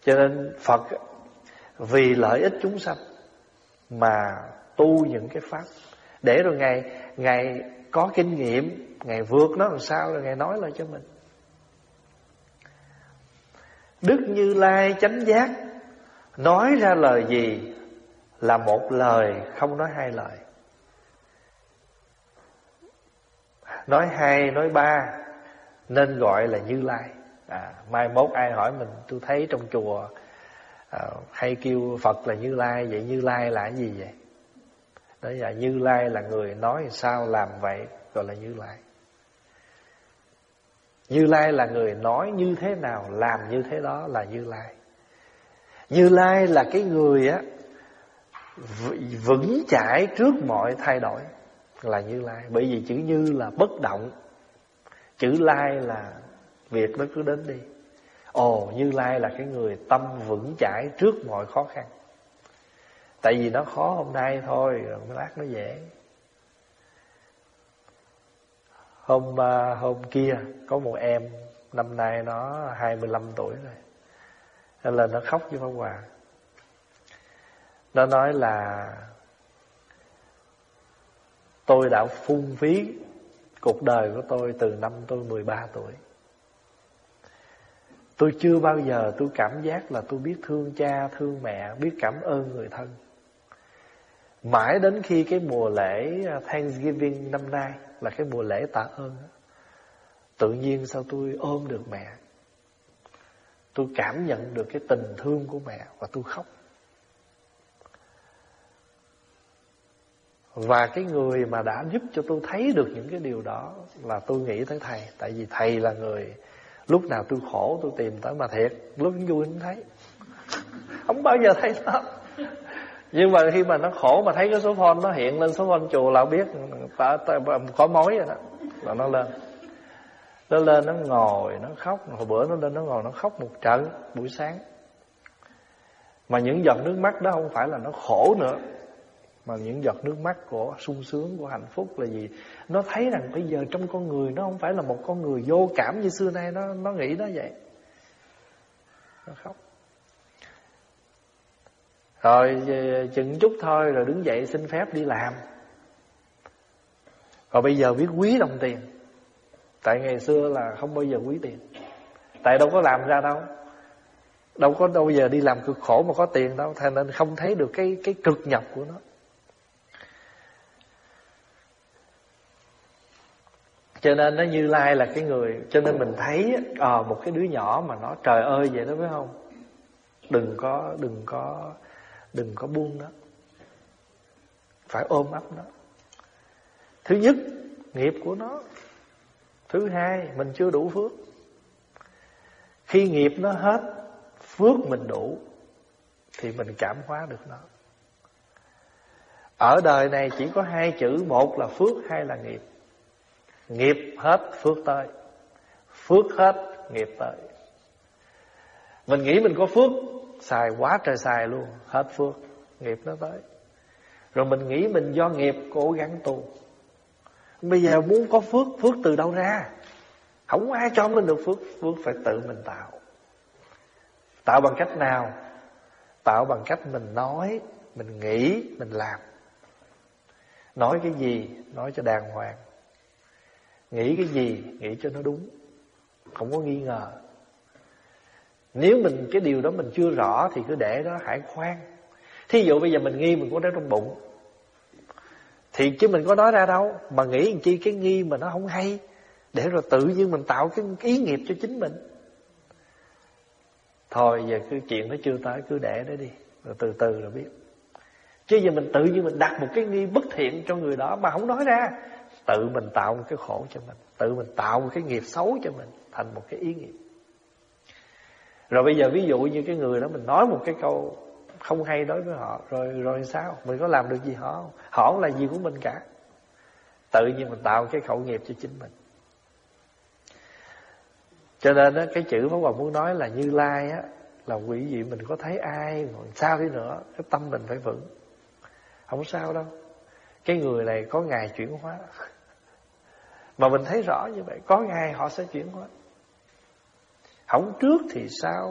Cho nên Phật vì lợi ích chúng sanh mà tu những cái pháp, để rồi Ngài có kinh nghiệm, Ngài vượt nó làm sao rồi Ngài nói lại cho mình. Đức Như Lai chánh giác, nói ra lời gì là một lời, không nói hai lời. Nói hai, nói ba nên gọi là Như Lai. Mai mốt ai hỏi mình, tôi thấy trong chùa hay kêu Phật là Như Lai, vậy Như Lai là cái gì vậy? Đó là Như Lai là người nói sao làm vậy, gọi là Như Lai. Như Lai là người nói như thế nào làm như thế đó là Như Lai. Như Lai là cái người á vững chãi trước mọi thay đổi là Như Lai. Bởi vì chữ Như là bất động, chữ Lai là việc nó cứ đến đi. Ồ, Như Lai là cái người tâm vững chãi trước mọi khó khăn. Tại vì nó khó hôm nay thôi, rồi lát nó dễ. Hôm kia có một em, năm nay nó 25 tuổi rồi, nên là nó khóc với Pháp Hòa. Nó nói là tôi đã phung phí cuộc đời của tôi từ năm tôi 13 tuổi. Tôi chưa bao giờ tôi cảm giác là tôi biết thương cha, thương mẹ, biết cảm ơn người thân. Mãi đến khi cái mùa lễ Thanksgiving năm nay, là cái mùa lễ tạ ơn, tự nhiên sao tôi ôm được mẹ, tôi cảm nhận được cái tình thương của mẹ và tôi khóc. Và cái người mà đã giúp cho tôi thấy được những cái điều đó là tôi nghĩ tới Thầy. Tại vì Thầy là người lúc nào tôi khổ tôi tìm tới, mà thiệt lúc vui không thấy, không bao giờ thấy nó. Nhưng mà khi mà nó khổ mà thấy cái số phone nó hiện lên, số phone chùa là biết có mối rồi đó, là nó lên. Nó lên nó ngồi nó khóc. Hồi bữa nó lên nó ngồi nó khóc một trận buổi sáng. Mà những giọt nước mắt đó không phải là nó khổ nữa, mà những giọt nước mắt của sung sướng, của hạnh phúc là gì? Nó thấy rằng bây giờ trong con người nó không phải là một con người vô cảm như xưa nay nó nghĩ nó vậy. Nó khóc. Rồi chừng chút thôi rồi đứng dậy xin phép đi làm. Rồi bây giờ biết quý đồng tiền. Tại ngày xưa là không bao giờ quý tiền. Tại đâu có làm ra đâu. Đâu có bao giờ đi làm cực khổ mà có tiền đâu. Thành nên không thấy được cái cực nhọc của nó. Cho nên nó Như Lai là cái người. Cho nên mình thấy một cái đứa nhỏ mà nó trời ơi vậy đó, phải không? Đừng có buông nó, phải ôm ấp nó. Thứ nhất, nghiệp của nó. Thứ hai, mình chưa đủ phước. Khi nghiệp nó hết, phước mình đủ, thì mình cảm hóa được nó. Ở đời này chỉ có hai chữ, một là phước, hai là nghiệp. Nghiệp hết, phước tới. Phước hết, nghiệp tới. Mình nghĩ mình có phước, xài quá trời xài luôn, hết phước, nghiệp nó tới. Rồi mình nghĩ mình do nghiệp cố gắng tu. Bây giờ muốn có phước, phước từ đâu ra? Không ai cho mình được phước. Phước phải tự mình tạo. Tạo bằng cách nào? Tạo bằng cách mình nói, mình nghĩ, mình làm. Nói cái gì? Nói cho đàng hoàng. Nghĩ cái gì? Nghĩ cho nó đúng, không có nghi ngờ. Nếu mình cái điều đó mình chưa rõ thì cứ để đó, hãy khoan. Thí dụ bây giờ mình nghi mình có đau trong bụng, thì chứ mình có nói ra đâu. Mà nghĩ làm chi cái nghi mà nó không hay, để rồi tự nhiên mình tạo cái ý nghiệp cho chính mình. Thôi giờ cứ chuyện nó chưa tới, cứ để đó đi, rồi từ từ rồi biết. Chứ giờ mình tự nhiên mình đặt một cái nghi bất thiện cho người đó mà không nói ra, tự mình tạo một cái khổ cho mình, tự mình tạo một cái nghiệp xấu cho mình, thành một cái ý nghiệp. Rồi bây giờ ví dụ như cái người đó mình nói một cái câu không hay đối với họ, rồi sao? Mình có làm được gì họ không? Họ không là gì của mình cả. Tự nhiên mình tạo cái khẩu nghiệp cho chính mình. Cho nên đó, cái chữ Pháp Hòa muốn nói là Như Lai á, là quý vị mình có thấy ai mà sao đi nữa, cái tâm mình phải vững. Không sao đâu. Cái người này có ngày chuyển hóa. Mà mình thấy rõ như vậy, có ngày họ sẽ chuyển hóa. Không trước thì sao?